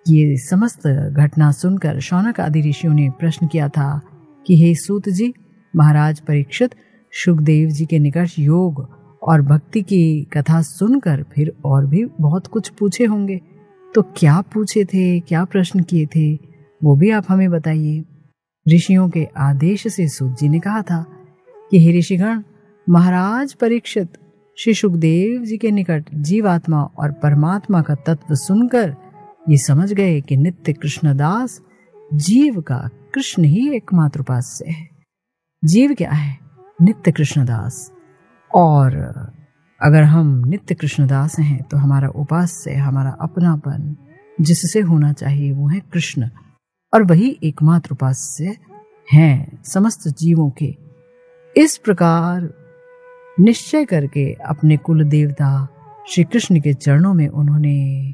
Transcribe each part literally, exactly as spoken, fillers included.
ये समस्त घटना सुनकर शौनक आदि ऋषियों ने प्रश्न किया था कि हे सूत जी, महाराज परीक्षित सुखदेव जी के निकट योग और भक्ति की कथा सुनकर फिर और भी बहुत कुछ पूछे होंगे, तो क्या पूछे थे, क्या प्रश्न किए थे, वो भी आप हमें बताइए। ऋषियों के आदेश से सूत जी ने कहा था कि हे ऋषिगण, महाराज परीक्षित श्री सुखदेव जी के निकट जीवात्मा और परमात्मा का तत्व सुनकर ये समझ गए कि नित्य कृष्णदास जीव का कृष्ण ही एकमात्र उपास्य है। जीव क्या है? नित्य कृष्णदास। और अगर हम नित्य कृष्णदास हैं तो हमारा उपास्य, हमारा अपनापन जिससे होना चाहिए वो है कृष्ण, और वही एकमात्र उपास्य हैं समस्त जीवों के। इस प्रकार निश्चय करके अपने कुल देवता श्री कृष्ण के चरणों में उन्होंने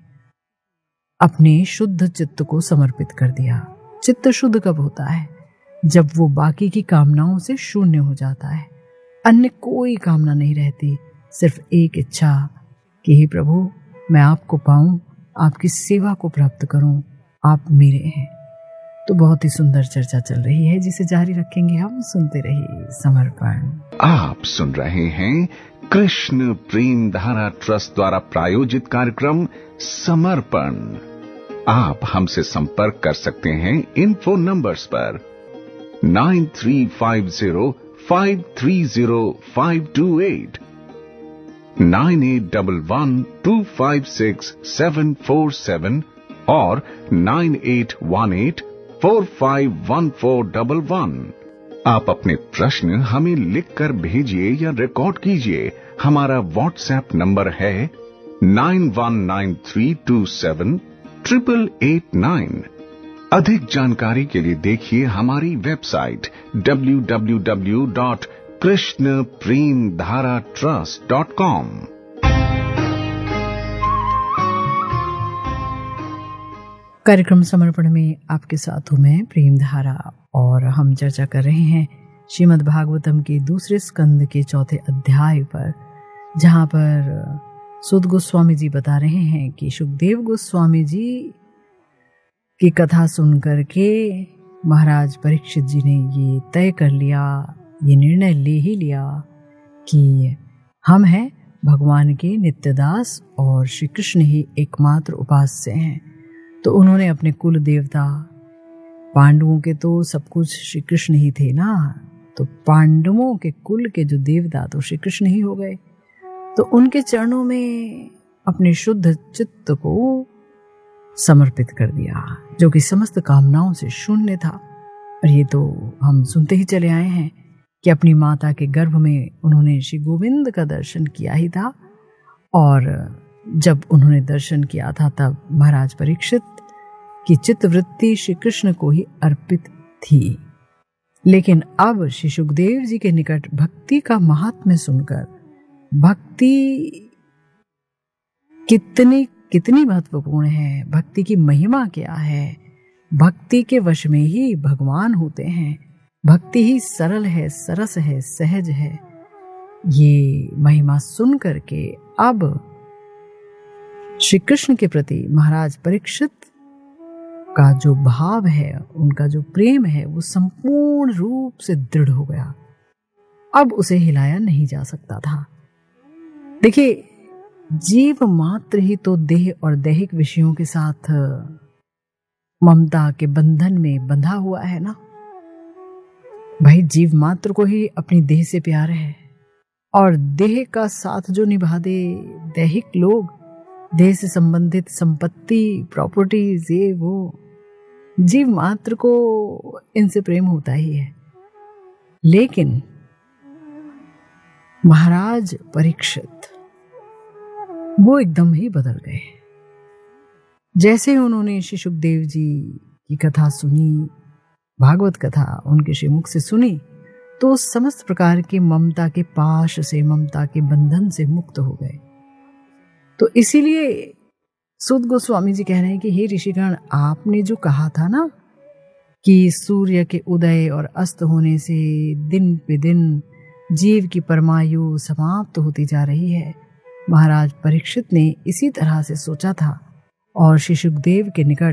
अपने शुद्ध चित्त को समर्पित कर दिया। चित्त शुद्ध कब होता है? जब वो बाकी की कामनाओं से शून्य हो जाता है, अन्य कोई कामना नहीं रहती, सिर्फ एक इच्छा कि हे प्रभु, मैं आपको पाऊं, आपकी सेवा को प्राप्त करूं, आप मेरे हैं। तो बहुत ही सुंदर चर्चा चल रही है जिसे जारी रखेंगे हम। सुनते रहिए समर्पण। आप सुन रहे हैं कृष्ण प्रेम धारा ट्रस्ट द्वारा प्रायोजित कार्यक्रम समर्पण। आप हमसे संपर्क कर सकते हैं इन फोन नंबर्स पर nine three five zero five three zero five to eight, nine eight one one two five six seven four seven और nine eight one eight four five one four double one. आप अपने प्रश्न हमें लिखकर भेजिए या record कीजिए। हमारा व्हाट्सएप नंबर है nine one nine three to seven triple eight nine. अधिक जानकारी के लिए देखिए हमारी website W W W dot Krishna प्रेम धारा ट्रस्ट डॉट कॉम। कार्यक्रम समर्पण में आपके साथ हूं मैं प्रेम धारा, और हम चर्चा कर रहे हैं श्रीमद् भागवतम के दूसरे स्कंद के चौथे अध्याय पर, जहां पर सूत गोस्वामी जी बता रहे हैं कि सुखदेव गोस्वामी जी की कथा सुनकर के महाराज परीक्षित जी ने ये तय कर लिया, ये निर्णय ले ही लिया कि हम हैं भगवान के नित्यदास और श्री कृष्ण ही एकमात्र उपास्य हैं। तो उन्होंने अपने कुल देवता, पांडवों के तो सब कुछ श्री कृष्ण ही थे ना, तो पांडवों के कुल के जो देवता तो श्री कृष्ण ही हो गए। तो उनके चरणों में अपने शुद्ध चित्त को समर्पित कर दिया, जो कि समस्त कामनाओं से शून्य था। और ये तो हम सुनते ही चले आए हैं कि अपनी माता के गर्भ में उन्होंने श्री गोविंद का दर्शन किया ही था, और जब उन्होंने दर्शन किया था तब महाराज परीक्षित की चित्तवृत्ति श्री कृष्ण को ही अर्पित थी। लेकिन अब श्री सुखदेव जी के निकट भक्ति का महात्म्य सुनकर, भक्ति कितनी कितनी महत्वपूर्ण है, भक्ति की महिमा क्या है, भक्ति के वश में ही भगवान होते हैं, भक्ति ही सरल है, सरस है, सहज है, ये महिमा सुन करके अब श्री कृष्ण के प्रति महाराज परीक्षित का जो भाव है, उनका जो प्रेम है, वो संपूर्ण रूप से दृढ़ हो गया। अब उसे हिलाया नहीं जा सकता था। देखिए, जीव मात्र ही तो देह और दैहिक विषयों के साथ ममता के बंधन में बंधा हुआ है ना। भाई, जीव मात्र को ही अपनी देह से प्यार है, और देह का साथ जो निभा दे दैहिक लोग, देह से संबंधित संपत्ति, प्रॉपर्टीज, ये वो, जीव मात्र को इनसे प्रेम होता ही है। लेकिन महाराज परीक्षित वो एकदम ही बदल गए। जैसे ही उन्होंने श्री सुखदेव जी की कथा सुनी, भागवत कथा उनके श्रीमुख से सुनी, तो समस्त प्रकार के ममता के पाश से, ममता के बंधन से मुक्त हो गए। तो इसीलिए सूत गोस्वामी जी कह रहे हैं कि हे ऋषिगण, आपने जो कहा था ना कि सूर्य के उदय और अस्त होने से दिन पे दिन जीव की परमायु समाप्त होती जा रही है, महाराज परीक्षित ने इसी तरह से सोचा था और श्री सुखदेव के निकट